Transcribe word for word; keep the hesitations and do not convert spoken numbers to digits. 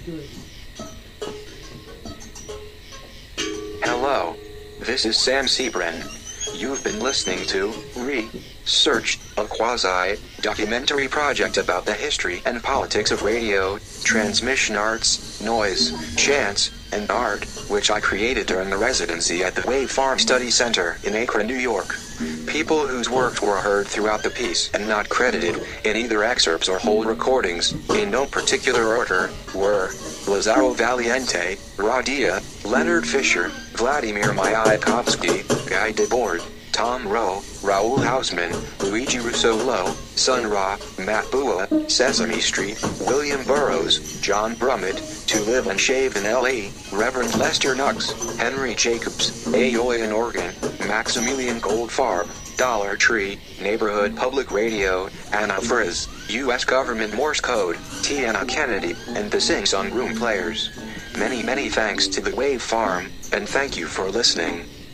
Hello. This is Sam Sebren. You've been listening to Research, a quasi-documentary project about the history and politics of radio, transmission arts, noise, chants, and art, which I created during the residency at the Waveform Study Center in Akron, New York. People whose works were heard throughout the piece and not credited in either excerpts or whole recordings, in no particular order, were Lazaro Valiente, Radia, Leonard Fisher, Vladimir Mayakovsky, Guy Debord, Tom Rowe, Raoul Hausman, Luigi Russolo, Sun Ra, Matt Bua, Sesame Street, William Burroughs, John Brummett, To Live and Shave in L A, Reverend Lester Nux, Henry Jacobs, Aoy in Oregon, Maximilian Goldfarb, Dollar Tree, Neighborhood Public Radio, Anna Friz, U S Government Morse Code, Tiana Kennedy, and the Sing Song Room Players. Many many thanks to the Wave Farm, and thank you for listening.